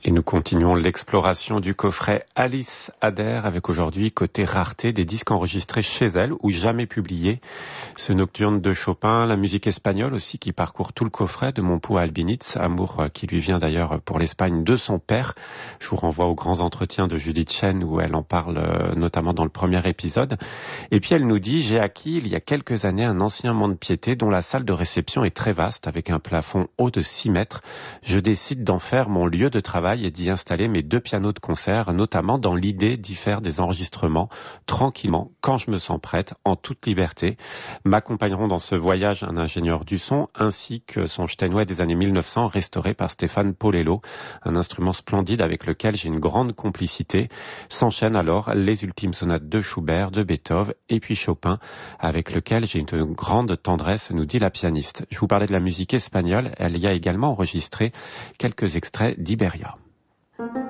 Et nous continuons l'exploration du coffret Alice Adair avec aujourd'hui côté rareté des disques enregistrés chez elle ou jamais publiés. Ce nocturne de Chopin, la musique espagnole aussi qui parcourt tout le coffret de Montpou à Albinitz, amour qui lui vient d'ailleurs pour l'Espagne de son père. Je vous renvoie aux grands entretiens de Judith Chen où elle en parle notamment dans le premier épisode. Et puis elle nous dit « J'ai acquis il y a quelques années un ancien mont-de-piété dont la salle de réception est très vaste avec un plafond haut de 6 mètres. Je décide d'en faire mon lieu de travail et d'y installer mes 2 pianos de concert, notamment dans l'idée d'y faire des enregistrements tranquillement, quand je me sens prête, en toute liberté. M'accompagneront dans ce voyage un ingénieur du son, ainsi que son Steinway des années 1900, restauré par Stéphane Polello, un instrument splendide avec lequel j'ai une grande complicité. S'enchaînent alors les ultimes sonates de Schubert, de Beethoven et puis Chopin, avec lequel j'ai une grande tendresse, nous dit la pianiste. Je vous parlais de la musique espagnole, elle y a également enregistré quelques extraits d'Iberia.